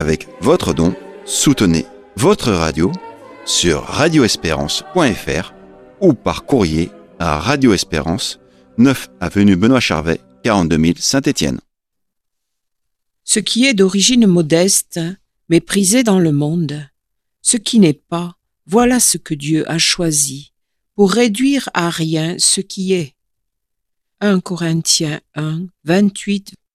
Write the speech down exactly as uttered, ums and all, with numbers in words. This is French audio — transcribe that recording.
Avec votre don, soutenez votre radio sur radioespérance point f r ou par courrier à Radio Espérance, neuf avenue Benoît Charvet, quarante-deux mille Saint-Étienne. Ce qui est d'origine modeste, méprisé dans le monde, ce qui n'est pas, voilà ce que Dieu a choisi pour réduire à rien ce qui est. un Corinthiens un, vingt-huit